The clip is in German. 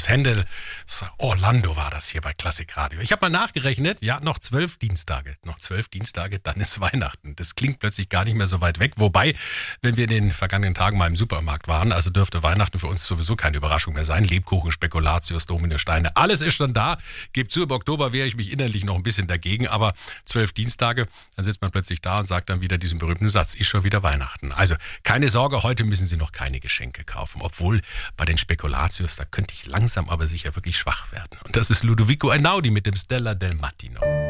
aus Händel. Orlando war das hier bei Klassikradio. Ich habe mal nachgerechnet, ja, noch 12 Dienstage. Noch 12 Dienstage, dann ist Weihnachten. Das klingt plötzlich gar nicht mehr so weit weg. Wobei, wenn wir in den vergangenen Tagen mal im Supermarkt waren, also dürfte Weihnachten für uns sowieso keine Überraschung mehr sein. Lebkuchen, Spekulatius, Dominosteine, alles ist schon da. Gebt zu, im Oktober wehre ich mich innerlich noch ein bisschen dagegen, aber 12 Dienstage, dann sitzt man plötzlich da und sagt dann wieder diesen berühmten Satz, ist schon wieder Weihnachten. Also keine Sorge, heute müssen Sie noch keine Geschenke kaufen. Obwohl bei den Spekulatius, da könnte ich langsam aber sicher wirklich schwach werden. Und das ist Ludovico Einaudi mit dem Stella del Mattino.